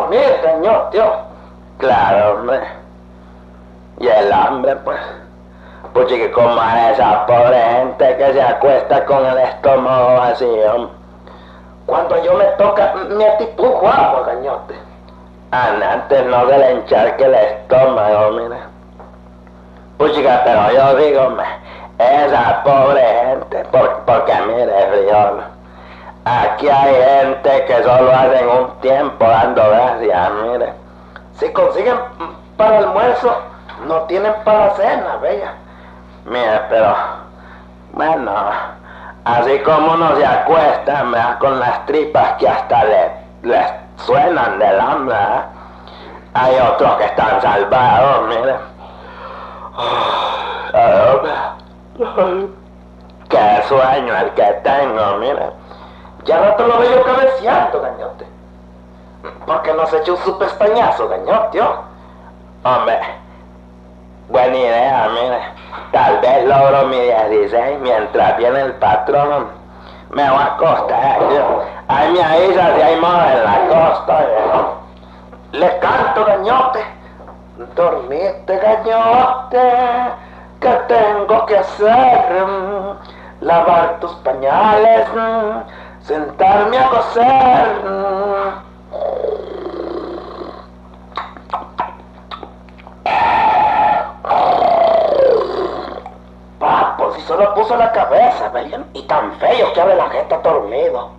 dormir, señor, tío. Claro, hombre. Y el hambre, pues. Puchi, que como es esa pobre gente que se acuesta con el estómago vacío. Cuando yo me toca, me atipujo agua, cañote. Antes no se le encharque el estómago, mire. Puchica, pero yo digo, esa pobre gente, porque mire, friol, aquí hay gente que solo hacen un tiempo dando gracias, mire. Si consiguen para almuerzo, no tienen para cena, bella. Mire, pero, bueno, así como uno se acuesta, con las tripas que hasta les suenan del hambre, ¿eh? Hay otros que están salvados, mire. Qué sueño el que tengo, mire. Ya rato lo veo cabeceando, gañote. ¿Por qué no se echó su pestañazo, gañote? Hombre, buena idea, mire. Tal vez logro mi 16 mientras viene el patrón. Me voy a acostar, tío. Ahí me avisa si hay moda en la costa, viejo. Le canto, gañote. Dormiste, gañote. ¿Qué tengo que hacer? Lavar tus pañales, sentarme a coser. Papo, si solo puso la cabeza, ¿veían? Y tan feo que abre la jeta dormido.